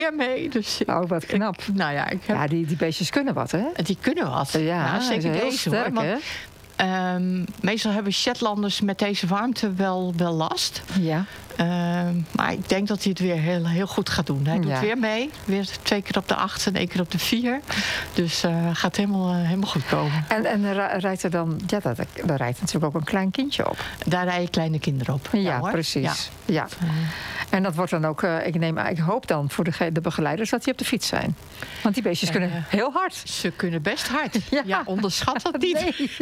mee. Dus wat knap. Die beestjes kunnen wat, hè? Die kunnen wat. Ja, zeker heel deze sterk, hoor. hè? Meestal hebben Shetlanders met deze warmte wel last. Ja. Maar ik denk dat hij het weer heel goed gaat doen. Hij doet weer mee. Weer 2 keer op de 8 en 1 keer op de 4. Dus gaat helemaal goed komen. En rijdt er dan... Ja, daar rijdt natuurlijk ook een klein kindje op. Daar rijden kleine kinderen op. Ja, precies. Ja. En dat wordt dan ook... ik hoop dan voor de begeleiders dat die op de fiets zijn. Want die beestjes kunnen heel hard. Ze kunnen best hard. Ja, onderschat dat niet. Nee.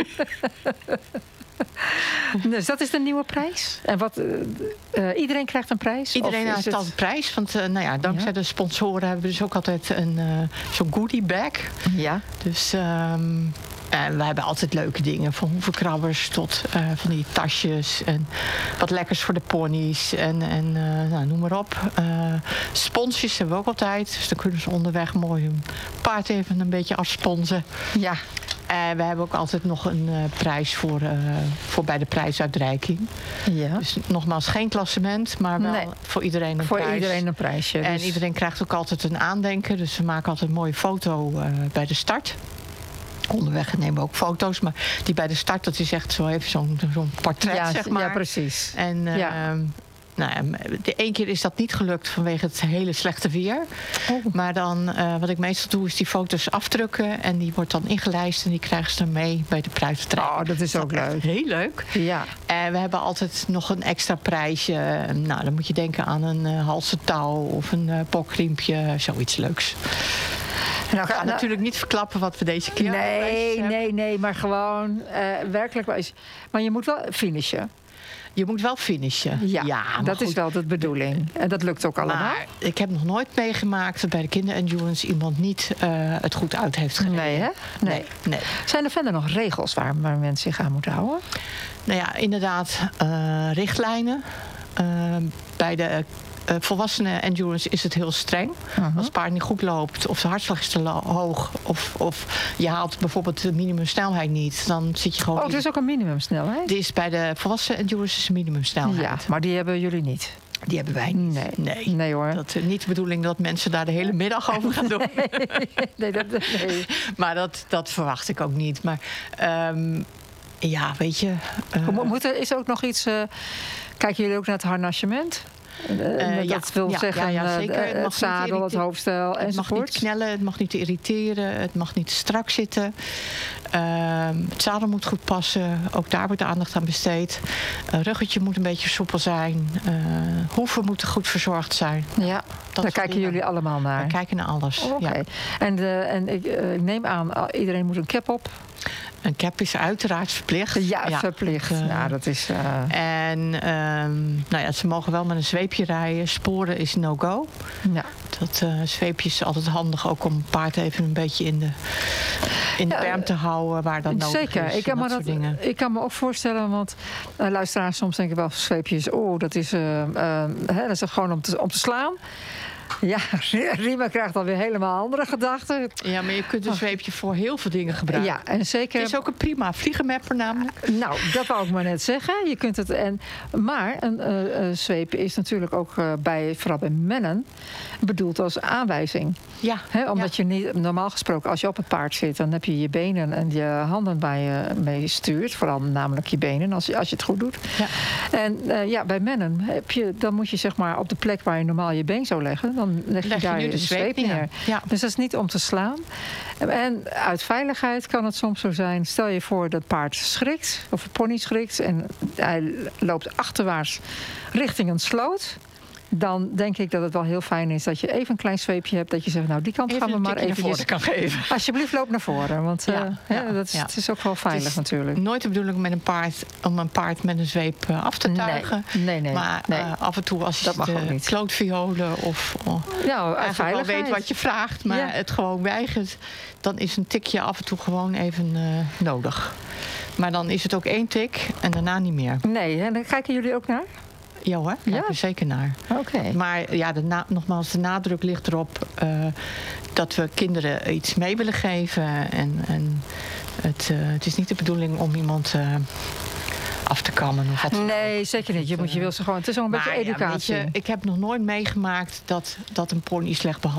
Dus dat is de nieuwe prijs. En iedereen krijgt een prijs? Iedereen heeft altijd een prijs. Want dankzij de sponsoren hebben we dus ook altijd zo'n goodie bag. Ja. Dus we hebben altijd leuke dingen. Van hoevenkrabbers tot van die tasjes. En wat lekkers voor de ponies. En noem maar op. Sponsjes hebben we ook altijd. Dus dan kunnen ze onderweg mooi hun paard even een beetje afsponsen. Ja. We hebben ook altijd nog een prijs voor bij de prijsuitreiking. Ja. Dus nogmaals geen klassement, maar wel voor iedereen een prijs. Voor iedereen een prijsje. En iedereen krijgt ook altijd een aandenken. Dus we maken altijd een mooie foto bij de start. Onderweg nemen we ook foto's, maar die bij de start, dat is echt zo even zo'n portret, zeg maar. Ja, precies. En de 1 keer is dat niet gelukt vanwege het hele slechte weer. Oh. Maar dan, wat ik meestal doe, is die foto's afdrukken. En die wordt dan ingelijst en die krijgen ze dan mee bij de prijsuitreiking. Oh, dat is ook leuk. Heel leuk. Ja. En we hebben altijd nog een extra prijsje. Nou, dan moet je denken aan een halstouw of een pokriempje. Zoiets leuks. Ik ga natuurlijk niet verklappen wat we deze keer hebben. Nee, maar gewoon werkelijk wel. Maar je moet wel finishen. Je moet wel finishen. Ja, dat goed. Is wel de bedoeling. En dat lukt ook allemaal. Maar ik heb nog nooit meegemaakt dat bij de kinderendurance iemand niet het goed uit heeft gereden. Nee, hè? Nee. Zijn er verder nog regels waar mensen zich aan moeten houden? Nou ja, inderdaad, richtlijnen. Bij de volwassenen endurance is het heel streng. Als het paard niet goed loopt of de hartslag is te hoog of je haalt bijvoorbeeld de minimumsnelheid niet, dan zit je gewoon... Oh, er is ook een minimumsnelheid? Die is bij de volwassen endurance een minimumsnelheid. Ja, maar die hebben jullie niet? Die hebben wij niet. Nee hoor. Dat is niet de bedoeling dat mensen daar de hele middag over gaan doen. Nee. Maar dat verwacht ik ook niet. Maar weet je... Is er ook nog iets... kijken jullie ook naar het harnassement? Dat wil zeggen zeker. Het zadel, het hoofdstel enzovoort. Het mag niet knellen, het mag niet irriteren, het mag niet strak zitten. Het zadel moet goed passen, ook daar wordt aandacht aan besteed. Ruggetje moet een beetje soepel zijn. Hoeven moeten goed verzorgd zijn. Ja, daar kijken jullie allemaal naar? We kijken naar alles, Okay. En ik neem aan, iedereen moet een cap op? Een cap is uiteraard verplicht. Ja, verplicht. Dat is... En ze mogen wel met een zweepje rijden. Sporen is no-go. Ja. Dat zweepje is altijd handig ook om een paard even een beetje in de berm te houden waar dat nodig zeker. is. Ik kan me ook voorstellen, want luisteraars soms denken wel zweepjes, dat is gewoon om te slaan. Ja, Rima krijgt dan weer helemaal andere gedachten. Ja, maar je kunt een zweepje voor heel veel dingen gebruiken. Ja, en zeker... Het is ook een prima vliegenmapper namelijk. Nou, dat wou ik maar net zeggen. Je kunt het... Maar een zweep is natuurlijk ook vooral bij mannen bedoeld als aanwijzing. Ja. Omdat je niet... Normaal gesproken, als je op het paard zit, dan heb je je benen en je handen waar je mee stuurt. Vooral namelijk je benen, als je het goed doet. Ja. En bij mannen dan moet je zeg maar op de plek waar je normaal je been zou leggen, dan leg je daar de zweep neer. Ja. Dus dat is niet om te slaan. En uit veiligheid kan het soms zo zijn. Stel je voor dat paard schrikt, of een pony schrikt, en hij loopt achterwaarts richting een sloot. Dan denk ik dat het wel heel fijn is dat je even een klein zweepje hebt. Dat je zegt, nou die kant gaan we maar even kan geven. Alsjeblieft, loop naar voren. Want het is ook wel veilig natuurlijk. Nooit de bedoeling om een paard met een zweep af te tuigen. Nee. Maar af en toe als je het klootviolen of eigenlijk wel weet wat je vraagt, maar het gewoon weigert, dan is een tikje af en toe gewoon even nodig. Maar dan is het ook 1 tik en daarna niet meer. Nee, en dan kijken jullie ook naar? Ja hoor, kijk er zeker naar. Okay. Maar nogmaals, de nadruk ligt erop dat we kinderen iets mee willen geven. En het is niet de bedoeling om iemand af te kammen. Of wat nee, zeker niet. Je wil ze gewoon. Het is ook een beetje educatie. Weet je, ik heb nog nooit meegemaakt dat een pony slecht behandeld